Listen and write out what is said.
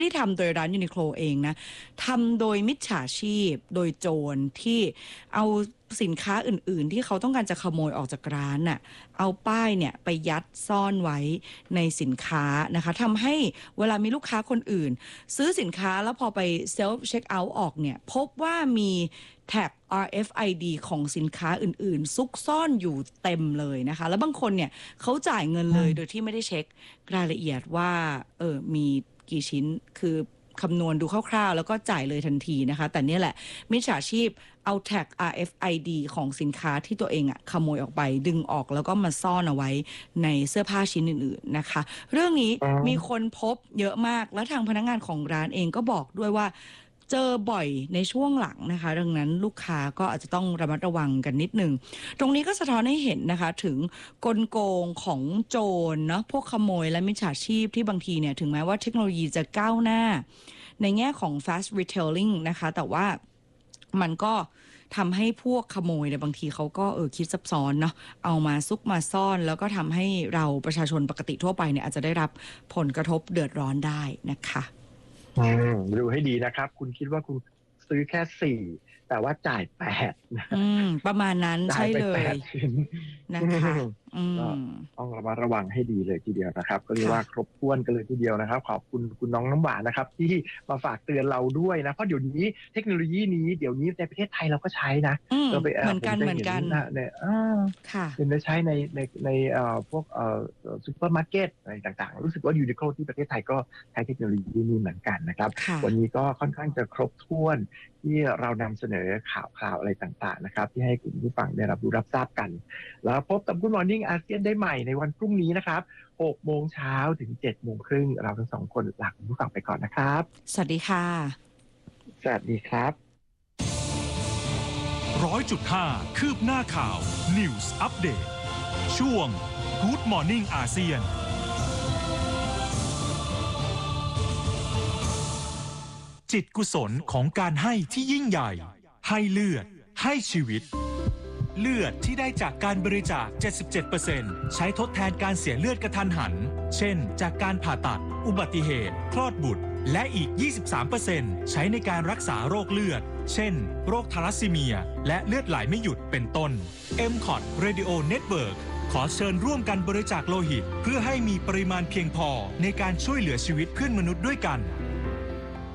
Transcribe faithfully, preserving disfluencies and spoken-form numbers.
ที่ทำโดยร้านยูนิโคลเองนะทำโดยมิจฉาชีพโดยโจรที่เอาสินค้าอื่นๆที่เขาต้องการจะขโมยออกจากร้านน่ะเอาป้ายเนี่ยไปยัดซ่อนไว้ในสินค้านะคะทำให้เวลามีลูกค้าคนอื่นซื้อสินค้าแล้วพอไปเซลฟ์เช็คเอาท์ออกเนี่ยพบว่ามีแท็ก อาร์ เอฟ ไอ ดี ของสินค้าอื่นๆซุกซ่อนอยู่เต็มเลยนะคะแล้วบางคนเนี่ยเขาจ่ายเงินเลยโดยที่ไม่ได้เช็ครายละเอียดว่าเออมีกี่ชิ้นคือคำนวณดูคร่าวๆแล้วก็จ่ายเลยทันทีนะคะแต่นี่แหละมิจฉาชีพเอาแท็ก อาร์ เอฟ ไอ ดี ของสินค้าที่ตัวเองอะขโมยออกไปดึงออกแล้วก็มาซ่อนเอาไว้ในเสื้อผ้าชิ้นอื่นๆนะคะเรื่องนี้มีคนพบเยอะมากและทางพนักงานของร้านเองก็บอกด้วยว่าเจอบ่อยในช่วงหลังนะคะดังนั้นลูกค้าก็อาจจะต้องระมัดระวังกันนิดนึงตรงนี้ก็สะท้อนให้เห็นนะคะถึงกลโกงของโจรเนาะพวกขโมยและมิจฉาชีพที่บางทีเนี่ยถึงแม้ว่าเทคโนโลยีจะก้าวหน้าในแง่ของ fast retailing นะคะแต่ว่ามันก็ทำให้พวกขโมยเนี่ยบางทีเขาก็เออคิดซับซ้อนเนาะเอามาซุกมาซ่อนแล้วก็ทำให้เราประชาชนปกติทั่วไปเนี่ยอาจจะได้รับผลกระทบเดือดร้อนได้นะคะดูให้ดีนะครับคุณคิดว่าคุณซื้อแค่สี่แต่ว่าจ่ายแปดประมาณนั้นใช่เลยนะคะต้องระมัดระวังให้ดีเลยทีเดียวนะครับก็เรียกว่าครบถ้วนกันเลยทีเดียวนะครับขอบคุณคุณน้องน้ำหวานนะครับที่มาฝากเตือนเราด้วยนะเพราะเดี๋ยวนี้เทคโนโลยีนี้เดี๋ยวนี้ในประเทศไทยเราก็ใช้นะเราไปเหมือนกันเหมือนกันเนี่ยเป็นได้ใช้ในในในพวกซูเปอร์มาร์เก็ตอะไรต่างๆรู้สึกว่ายูนิโคลที่ประเทศไทยก็ใช้เทคโนโลยีนี้เหมือนกันนะครับวันนี้ก็ค่อนข้างจะครบถ้วนที่เรานำเสนอข่าวข่าวอะไรต่างๆนะครับที่ให้คุณผู้ฟังได้รับรู้รับทราบกันแล้วพบกับ Good Morning อาเซียนได้ใหม่ในวันพรุ่งนี้นะครับหกโมงเช้าถึงเจ็ดโมงครึ่งเราทั้งสองคนลาคุณผู้ฟังไปก่อนนะครับสวัสดีค่ะสวัสดีครับร้อยจุดห้าคืบหน้าข่าว News Update ช่วง Good Morning อาเซียนจิตกุศลของการให้ที่ยิ่งใหญ่ให้เลือดให้ชีวิตเลือดที่ได้จากการบริจาค เจ็ดสิบเจ็ดเปอร์เซ็นต์ ใช้ทดแทนการเสียเลือดกระทันหันเช่นจากการผ่าตัดอุบัติเหตุคลอดบุตรและอีก ยี่สิบสามเปอร์เซ็นต์ ใช้ในการรักษาโรคเลือดเช่นโรคทาลัสซีเมียและเลือดไหลไม่หยุดเป็นต้น เอ็ม ซี โอ ที Radio Network ขอเชิญร่วมกันบริจาคโลหิตเพื่อให้มีปริมาณเพียงพอในการช่วยเหลือชีวิตเพื่อนมนุษย์ด้วยกัน